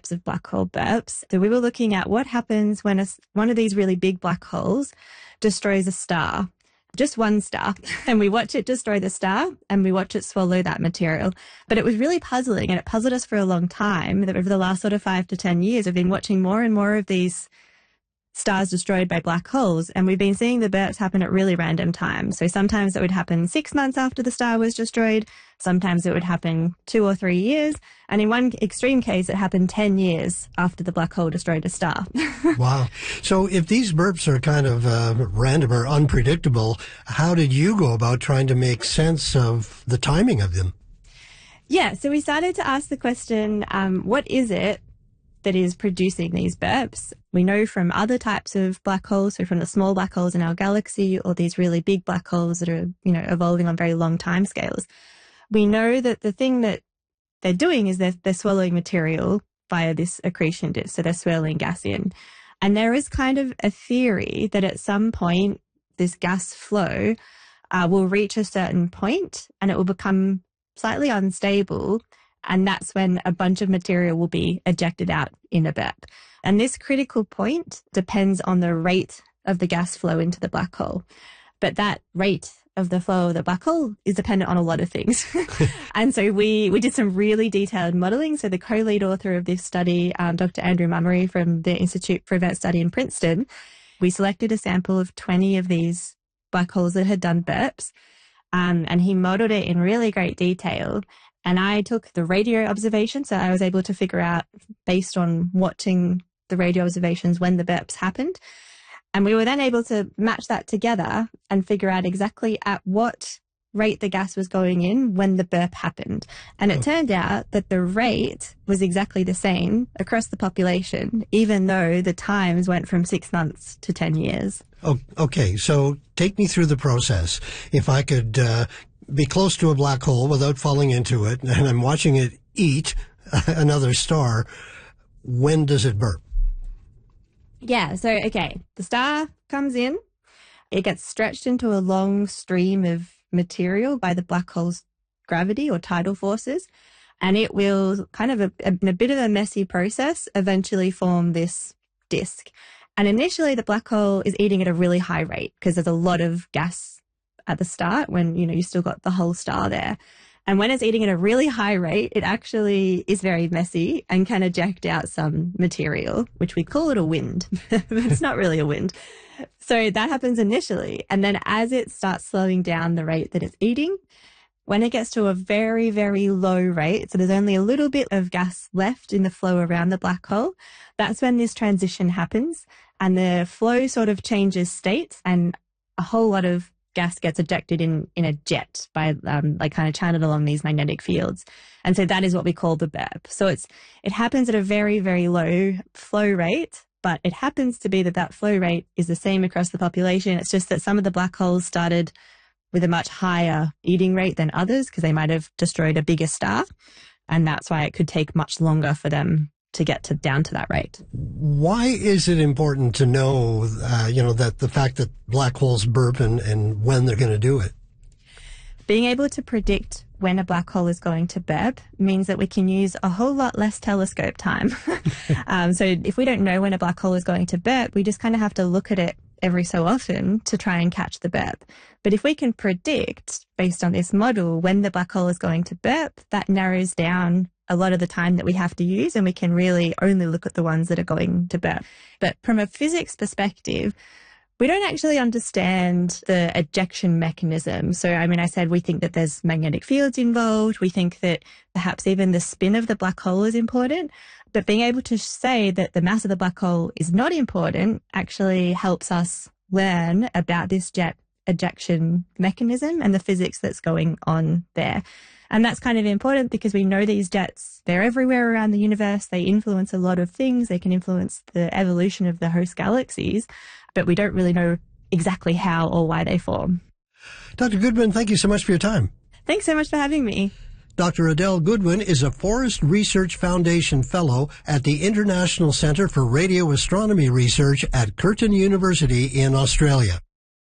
types of black hole burps. So we were looking at what happens when one of these really big black holes destroys a star, just one star, and we watch it destroy the star and we watch it swallow that material. But it was really puzzling, and it puzzled us for a long time. That over the last sort of 5 to 10 years, we've been watching more and more of these stars destroyed by black holes, and we've been seeing the burps happen at really random times. So sometimes it would happen 6 months after the star was destroyed, sometimes it would happen 2 or 3 years, and in one extreme case it happened 10 years after the black hole destroyed a star. Wow. So if these burps are kind of random or unpredictable, how did you go about trying to make sense of the timing of them? Yeah, so we started to ask the question, what is it that is producing these burps? We know from other types of black holes, so from the small black holes in our galaxy or these really big black holes that are, evolving on very long timescales. We know that the thing that they're doing is they're swallowing material via this accretion disk, so they're swirling gas in. And there is kind of a theory that at some point this gas flow will reach a certain point and it will become slightly unstable. And that's when a bunch of material will be ejected out in a burp. And this critical point depends on the rate of the gas flow into the black hole. But that rate of the flow of the black hole is dependent on a lot of things. And so we did some really detailed modeling. So the co-lead author of this study, Dr. Andrew Mummery from the Institute for Advanced Study in Princeton, we selected a sample of 20 of these black holes that had done burps. And he modeled it in really great detail. And I took the radio observations, so I was able to figure out, based on watching the radio observations, when the burps happened. And we were then able to match that together and figure out exactly at what rate the gas was going in when the burp happened. And it turned out that the rate was exactly the same across the population, even though the times went from 6 months to 10 years. Oh, okay, so take me through the process. If I could be close to a black hole without falling into it, and I'm watching it eat another star, when does it burp? Yeah, so, okay, the star comes in, it gets stretched into a long stream of material by the black hole's gravity or tidal forces, and it will kind of, in a bit of a messy process, eventually form this disk. And initially the black hole is eating at a really high rate because there's a lot of gas at the start when, you still got the whole star there. And when it's eating at a really high rate, it actually is very messy and can eject out some material, which we call it a wind, but it's not really a wind. So that happens initially. And then as it starts slowing down the rate that it's eating, when it gets to a very, very low rate, so there's only a little bit of gas left in the flow around the black hole, that's when this transition happens and the flow sort of changes state and a whole lot of gas gets ejected in a jet by kind of channeled along these magnetic fields. And so that is what we call the burp. So it happens at a very, very low flow rate, but it happens to be that flow rate is the same across the population. It's just that some of the black holes started with a much higher eating rate than others because they might have destroyed a bigger star. And that's why it could take much longer for them to get down to that rate. Why is it important to know, that the fact that black holes burp and when they're going to do it? Being able to predict when a black hole is going to burp means that we can use a whole lot less telescope time. So if we don't know when a black hole is going to burp, we just kind of have to look at it every so often to try and catch the burp. But if we can predict, based on this model, when the black hole is going to burp, that narrows down a lot of the time that we have to use, and we can really only look at the ones that are going to burp. But from a physics perspective, we don't actually understand the ejection mechanism. So, I said we think that there's magnetic fields involved. We think that perhaps even the spin of the black hole is important. But being able to say that the mass of the black hole is not important actually helps us learn about this jet ejection mechanism and the physics that's going on there. And that's kind of important because we know these jets, they're everywhere around the universe. They influence a lot of things. They can influence the evolution of the host galaxies, but we don't really know exactly how or why they form. Dr. Goodwin, thank you so much for your time. Thanks so much for having me. Dr. Adele Goodwin is a Forest Research Foundation Fellow at the International Centre for Radio Astronomy Research at Curtin University in Australia.